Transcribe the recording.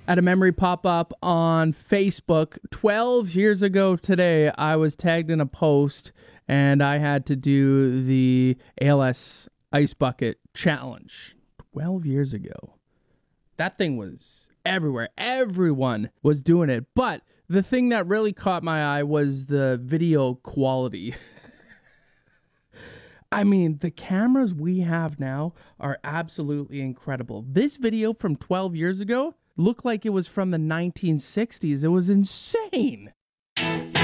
At a memory pop-up on Facebook 12 years ago today, I was tagged in a post and I had to do the ALS Ice Bucket Challenge 12 years ago. That thing was everywhere. Everyone was doing it. But the thing that really caught my eye was the video quality. I mean, the cameras we have now are absolutely incredible. This video from 12 years ago looked like it was from the 1960s. It was insane.